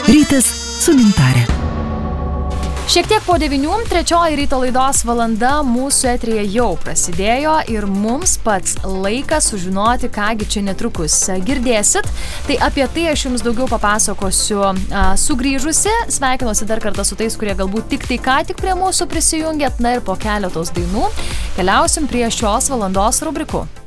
Rytas su Gintarė. Šiek tiek po 9, trečioji ryto laidos valanda mūsų eteryje jau prasidėjo ir mums pats laikas sužinoti, kągi čia netrukus girdėsit. Tai apie tai aš jums daugiau papasakosiu sugrįžusi. Sveikinuosi dar kartą su tais, kurie galbūt tik prie mūsų prisijungėt. Na ir po keletos dainų keliausim prie šios valandos rubrikų.